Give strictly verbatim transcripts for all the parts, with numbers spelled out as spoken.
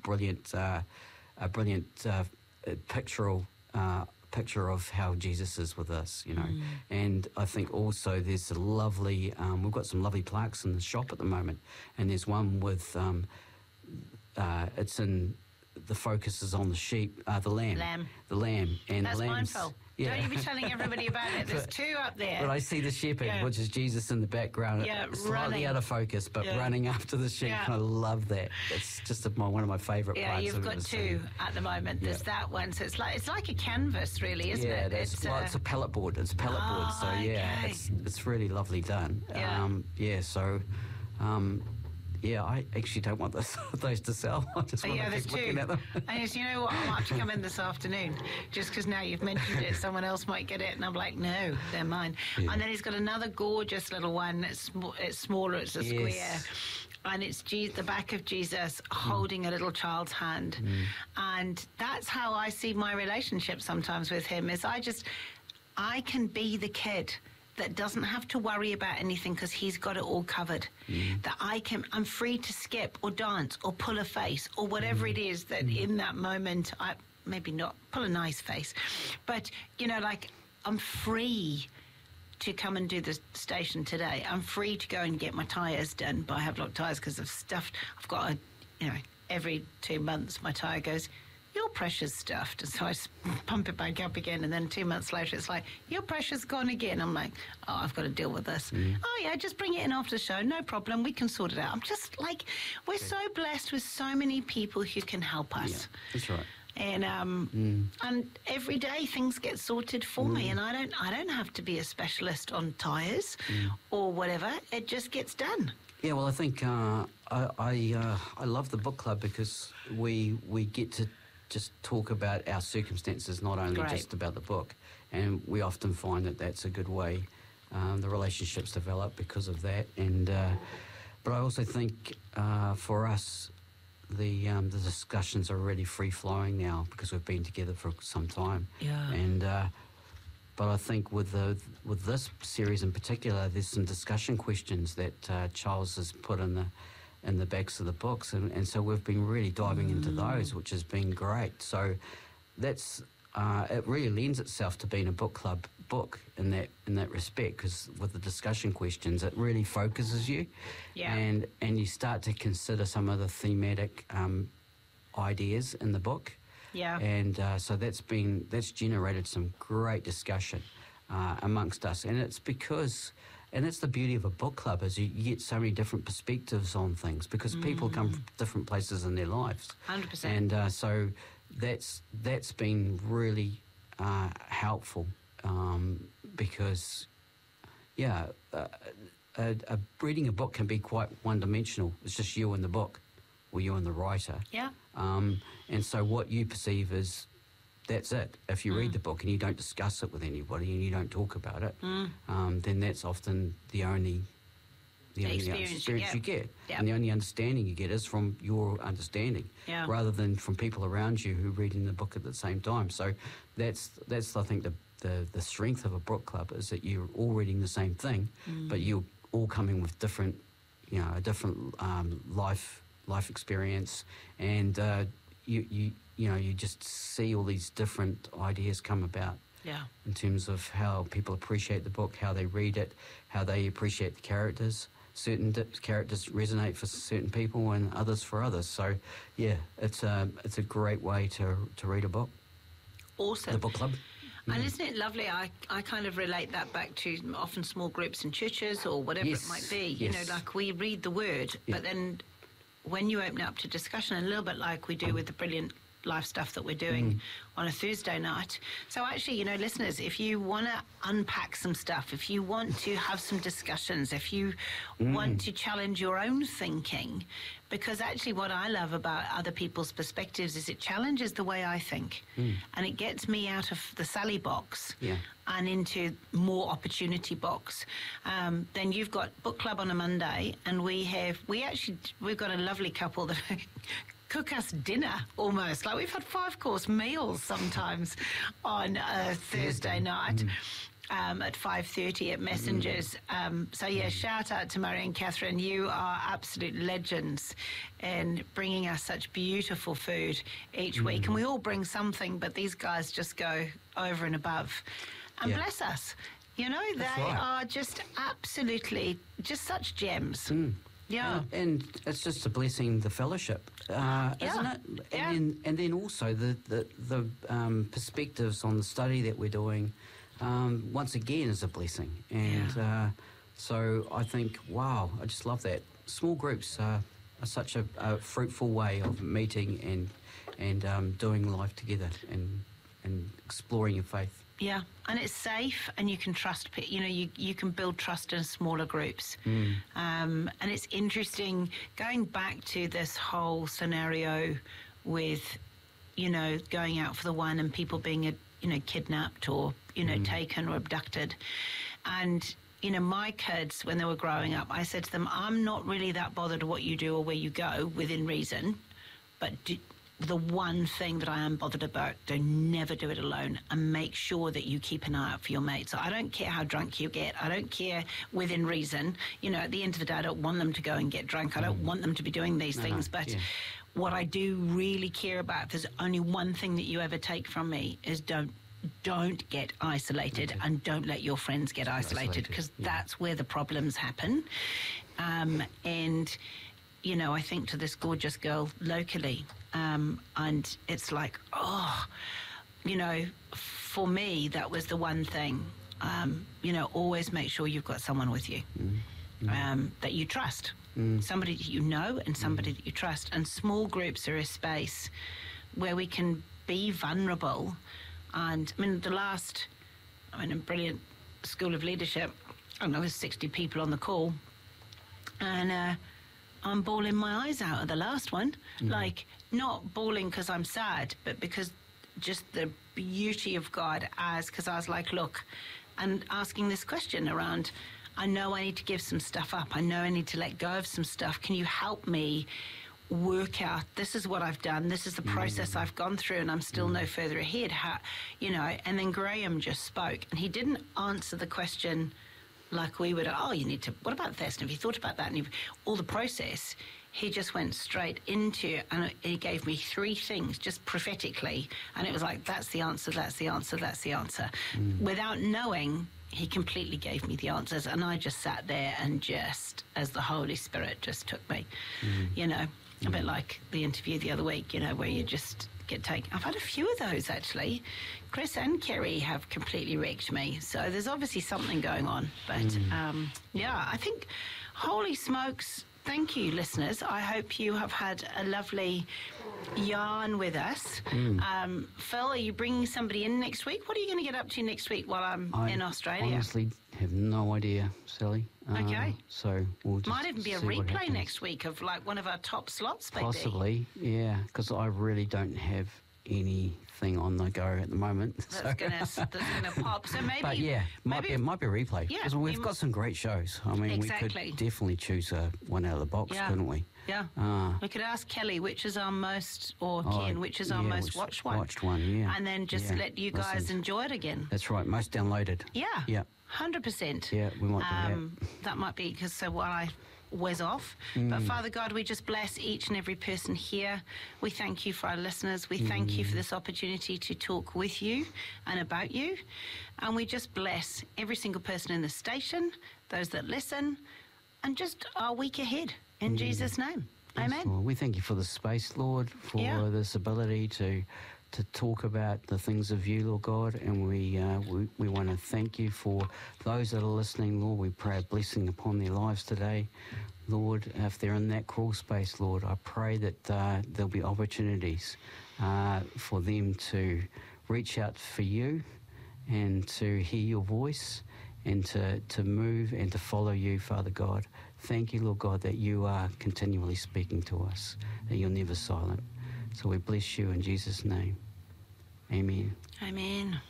brilliant, uh, a brilliant uh, pictorial uh, picture of how Jesus is with us, you know. Mm. And I think also there's a lovely, um, we've got some lovely plaques in the shop at the moment, and there's one with, um, uh, it's in, the focus is on the sheep, uh, the lamb. Lamb. The lamb. And That's the lamb's, mindful. Yeah. Don't you be telling everybody about it. There's but, two up there. But I see the shepherd, yeah. which is Jesus in the background. Yeah, slightly running. out of focus, but yeah. running after the sheep. Yeah. And I love that. It's just a, my, one of my favourite yeah, parts. Yeah, you've got two scene. at the moment. There's yeah. that one. So it's like it's like a canvas, really, isn't yeah, it? It's, it's, well, uh, it's a pallet board. It's a pallet oh, board. So, yeah, okay. it's it's really lovely done. Yeah. Um, yeah, so... Um, Yeah, I actually don't want this, those to sell. I just want yeah, to keep looking two. at them. And it's, you know what, I might have to come in this afternoon, just because now you've mentioned it, someone else might get it, and I'm like, no, they're mine. Yeah. And then he's got another gorgeous little one. It's, sm- it's smaller, it's a yes. square. And it's Je- the back of Jesus holding mm. a little child's hand. Mm. And that's how I see my relationship sometimes with him, is I just, I can be the kid that doesn't have to worry about anything because he's got it all covered. Mm. That I can, I'm free to skip or dance or pull a face or whatever mm. it is that mm. in that moment, I maybe not pull a nice face, but you know, like I'm free to come and do the station today. I'm free to go and get my tyres done by Havelock Tyres because I've stuffed, I've got a, you know, every two months my tyre goes, your pressure's stuffed. And so I pump it back up again, and then two months later it's like, your pressure's gone again. I'm like, oh, I've got to deal with this. Mm. Oh yeah, just bring it in after the show, no problem, we can sort it out. I'm just like, we're okay. so blessed with so many people who can help us. Yeah, that's right. And um mm. and every day things get sorted for mm. me, and I don't I don't have to be a specialist on tyres mm. or whatever. It just gets done. Yeah, well, I think uh, I I, uh, I love the book club because we we get to just talk about our circumstances, not only Great. just about the book. And we often find that that's a good way um, the relationships develop because of that. And uh, but I also think uh, for us, the um, the discussions are really free flowing now because we've been together for some time. Yeah. And uh, but I think with the with this series in particular, there's some discussion questions that uh, Charles has put in the in the backs of the books, and, and so we've been really diving mm. into those, which has been great. So that's uh, it really lends itself to being a book club book in that in that respect, because with the discussion questions, it really focuses you, yeah. and and you start to consider some of the thematic um, ideas in the book, yeah, and uh, so that's been that's generated some great discussion uh, amongst us, and it's because. And that's the beauty of a book club, is you, you get so many different perspectives on things because mm. people come from different places in their lives. one hundred percent. And uh, so that's that's been really uh, helpful um, because, yeah, uh, a, a, reading a book can be quite one-dimensional. It's just you and the book or you and the writer. Yeah. Um, and so what you perceive is that's it. If you mm. read the book and you don't discuss it with anybody and you don't talk about it, mm. um, then that's often the only the, the only experience, experience you get. You get. Yep. And the only understanding you get is from your understanding, yeah. rather than from people around you who are reading the book at the same time. So that's that's I think the the, the strength of a book club is that you're all reading the same thing, mm. but you're all coming with different, you know, a different um, life life experience, and uh, you you. You know, you just see all these different ideas come about. Yeah. In terms of how people appreciate the book, how they read it, how they appreciate the characters. Certain di- characters resonate for certain people, and others for others. So, yeah, it's a it's a great way to to read a book. Awesome. The book club. And mm. isn't it lovely? I, I kind of relate that back to often small groups in churches or whatever yes. it might be. Yes. You know, like we read the word, yeah. but then when you open up to discussion, a little bit like we do with the brilliant life stuff that we're doing mm. on a Thursday night. So actually, you know, listeners, if you want to unpack some stuff, if you want to have some discussions, if you mm. want to challenge your own thinking, because actually what I love about other people's perspectives is it challenges the way I think, mm. and it gets me out of the Sally box yeah. and into more opportunity box. Um, then you've got book club on a Monday, and we have, we actually, we've got a lovely couple that cook us dinner almost. Like we've had five course meals sometimes on a Thursday night. Mm. um, at five thirty at Messengers. Mm. Um, so, yeah, shout out to Murray and Catherine. You are absolute legends in bringing us such beautiful food each mm. week. And we all bring something, but these guys just go over and above. And yeah. bless us. You know, That's they right. are just absolutely, just such gems. Mm. Yeah. And, and it's just a blessing, the fellowship, uh, yeah. isn't it? And, yeah. then, and then also the, the, the um, perspectives on the study that we're doing, um, once again, is a blessing. And yeah. uh, so I think, wow, I just love that. Small groups are, are such a, a fruitful way of meeting and, and um, doing life together and, and exploring your faith. Yeah, and it's safe, and you can trust. You know, you you can build trust in smaller groups. Mm. Um, and it's interesting going back to this whole scenario with, you know, going out for the one and people being, you know, kidnapped or you know mm. taken or abducted, and you know, my kids when they were growing up, I said to them, I'm not really that bothered what you do or where you go within reason, but do, the one thing that I am bothered about, don't never do it alone, and make sure that you keep an eye out for your mates. So I don't care how drunk you get. I don't care within reason. You know, at the end of the day, I don't want them to go and get drunk. I don't want them to be doing these no, things. But yeah. what I do really care about, if there's only one thing that you ever take from me, is don't don't get isolated okay. and don't let your friends get isolated, because yeah. that's where the problems happen. Um, and, you know, I think to this gorgeous girl locally, Um, and it's like, oh, you know, for me, that was the one thing, um, you know, always make sure you've got someone with you mm. um, that you trust, mm. somebody that you know and somebody mm. that you trust. And small groups are a space where we can be vulnerable. And I mean, the last, I mean, a brilliant School of Leadership, I don't know, there's sixty people on the call. And, uh, I'm bawling my eyes out at the last one. Mm. Like, not bawling because I'm sad, but because just the beauty of God as, because I was like, look, and asking this question around, I know I need to give some stuff up. I know I need to let go of some stuff. Can you help me work out, this is what I've done, this is the process mm. I've gone through, and I'm still mm. no further ahead. How, you know, and then Graham just spoke, and he didn't answer the question like we would, oh, you need to, what about this? And have you thought about that? And you've, all the process, he just went straight into, and he gave me three things just prophetically. And it was like, that's the answer, that's the answer, that's the answer. Mm. Without knowing, he completely gave me the answers. And I just sat there and just, as the Holy Spirit just took me, mm. you know, a mm. bit like the interview the other week, you know, where you just get taken. I've had a few of those, actually. Chris and Kerry have completely wrecked me. So there's obviously something going on. But, mm. um, yeah, I think, holy smokes, thank you, listeners. I hope you have had a lovely yarn with us. Mm. Um, Phil, are you bringing somebody in next week? What are you going to get up to next week while I'm I in Australia? I honestly have no idea, Sally. Okay. Uh, so we'll just might even be a replay next week of like one of our top slots, maybe. Possibly, yeah, because I really don't have anything on the go at the moment. That's so. gonna that's gonna pop. So maybe, but yeah, might maybe, be might be a replay. Yeah, because we've got some great shows. I mean, exactly. we could definitely choose a, one out of the box, yeah. couldn't we? Yeah. Uh, we could ask Kelly which is our most, or oh, Ken, which is our yeah, most which, watched one. Watched one, yeah. And then just yeah. let you guys Listened. enjoy it again. That's right, most downloaded. Yeah. Yeah. Hundred percent. Yeah, we might do um, that. That might be because so while I was off. Mm. But Father God, we just bless each and every person here. We thank you for our listeners. We mm. thank you for this opportunity to talk with you and about you. And we just bless every single person in the station, those that listen, and just our week ahead. In mm. Jesus' name. Yes, amen. Lord. We thank you for the space, Lord, for yeah. this ability to to talk about the things of you, Lord God, and we, uh, we we want to thank you for those that are listening, Lord. We pray a blessing upon their lives today. Lord, if they're in that crawl space, Lord, I pray that uh, there'll be opportunities uh, for them to reach out for you and to hear your voice and to, to move and to follow you, Father God. Thank you, Lord God, that you are continually speaking to us, that you're never silent. So we bless you in Jesus' name. Amen. Amen.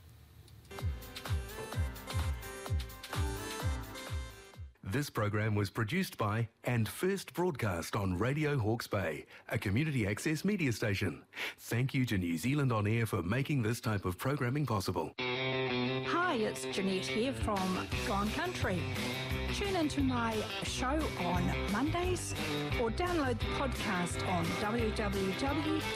This program was produced by and first broadcast on Radio Hawke's Bay, a community access media station. Thank you to New Zealand On Air for making this type of programming possible. Hi, Hey, it's Jeanette here from Gone Country. Tune into my show on Mondays or download the podcast on w w w